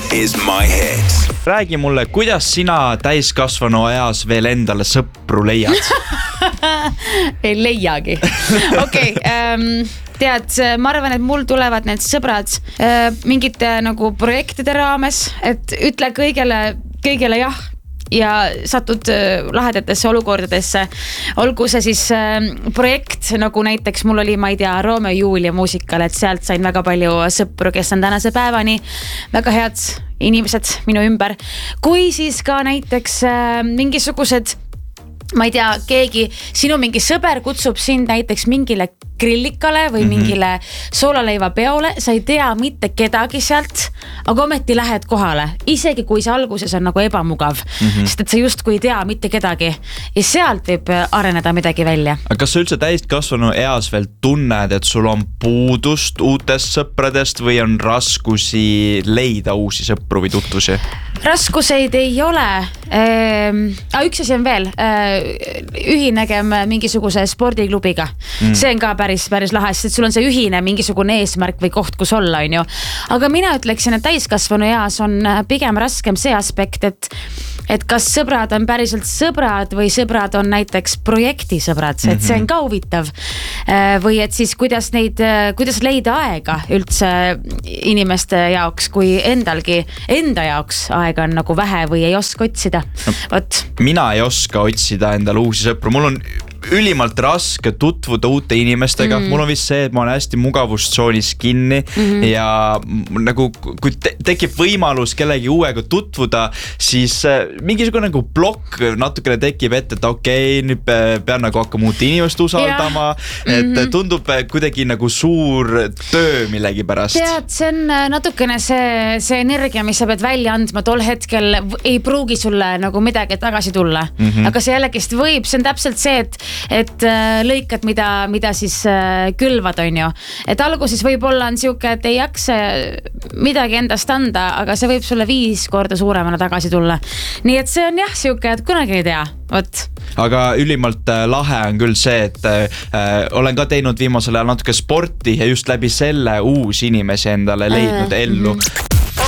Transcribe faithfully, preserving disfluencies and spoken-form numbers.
is my hit. Räägi mulle, kuidas sina täiskasvanu ajas veel endale sõpru leiad? Ei leiagi. Okei, okay, ähm, tead, ma arvan, et mul tulevad need sõbrad äh, mingite nagu projektide raames, et ütle kõigele, kõigele jah ja satud lahedatesse olukordadesse. Olgu see siis äh, projekt, nagu näiteks mul oli, ma ei tea, Romeo ja Julia muusikal, et sealt sain väga palju sõpru, kes on tänase päevani väga head inimesed minu ümber. Kui siis ka näiteks äh, mingisugused, ma ei tea, keegi, sinu mingi sõber kutsub sind näiteks mingile grillikale või mingile soolaleiva peole, sa ei tea mitte kedagi sealt, aga ometi lähed kohale, isegi kui see alguses on nagu ebamugav, mm-hmm. sest et sa justkui ei tea mitte kedagi ja sealt võib areneda midagi välja. Aga kas sa üldse täiskasvanu eas veel tunned, et sul on puudust uutest sõpradest või on raskusi leida uusi sõpru või tutvusi? Raskuseid ei ole. Ehm, üks asi on veel, ühinegem mingisuguse spordiklubiga. Mm. See on ka päris, päris lahe, sest sul on see ühine mingisugune eesmärk või koht, kus olla, on ju. Aga mina ütleksin, et täiskasvanu eas on pigem raskem see aspekt, et et kas sõbrad on päriselt sõbrad või sõbrad on näiteks projektisõbrad, et see on ka huvitav. Või et siis kuidas neid, kuidas leida aega üldse inimeste jaoks, kui endalgi, enda jaoks aega on nagu vähe või ei oska otsida. Võt. Mina ei oska otsida endale uusi sõpru, mul on ülimalt raske tutvuda uute inimestega. Mm. Mul on vist see, et ma olen hästi mugavustsoonis kinni mm-hmm. ja nagu kui te- tekib võimalus kellegi uuega tutvuda, siis mingisugune nagu blokk natukene tekib ette, et okei, nüüd pean nagu hakkama uute inimest usaldama, yeah. et mm-hmm. tundub kuidagi nagu suur töö millegi pärast. Tead, see on natukene see, see energia, mis sa pead välja andma tol hetkel, ei pruugi sulle nagu midagi tagasi tulla. Mm-hmm. Aga see jällegist võib, see on täpselt see, et et lõikad, mida, mida siis külvad, on ju. Et alguses võib-olla on siuke, et ei jaksa midagi endast anda, aga see võib sulle viis korda suuremana tagasi tulla. Nii et see on jah siuke, et kunagi ei tea. Võt. Aga ülimalt lahe on küll see, et äh, olen ka teinud viimasel ajal natuke sporti ja just läbi selle uusi inimesi endale leidnud ellu.